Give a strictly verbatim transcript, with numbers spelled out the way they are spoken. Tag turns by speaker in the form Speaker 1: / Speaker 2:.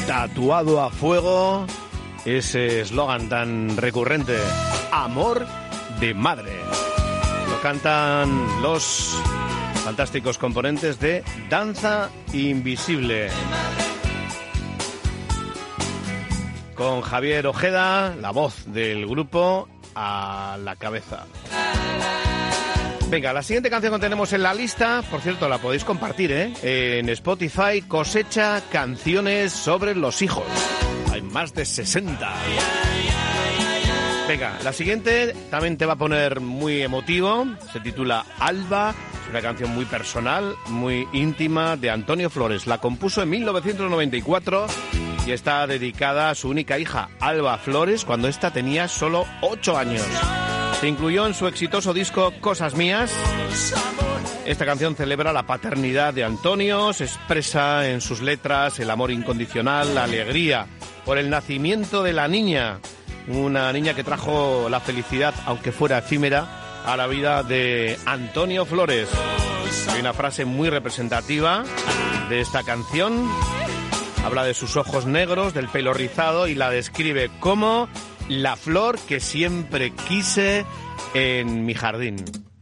Speaker 1: tatuado a fuego ese eslogan tan recurrente, amor de madre. Lo cantan los fantásticos componentes de Danza Invisible, con Javier Ojeda, la voz del grupo, a la cabeza. Venga, la siguiente canción que tenemos en la lista, por cierto, la podéis compartir, ¿eh? En Spotify, cosecha canciones sobre los hijos. Hay más de sesenta. Venga, la siguiente también te va a poner muy emotivo. Se titula Alba. Es una canción muy personal, muy íntima, de Antonio Flores. La compuso en mil novecientos noventa y cuatro y está dedicada a su única hija, Alba Flores, cuando ésta tenía solo ocho años. Se incluyó en su exitoso disco Cosas Mías. Esta canción celebra la paternidad de Antonio, se expresa en sus letras el amor incondicional, la alegría por el nacimiento de la niña, una niña que trajo la felicidad, aunque fuera efímera, a la vida de Antonio Flores. Hay una frase muy representativa de esta canción, habla de sus ojos negros, del pelo rizado y la describe como la flor que siempre quise en mi jardín.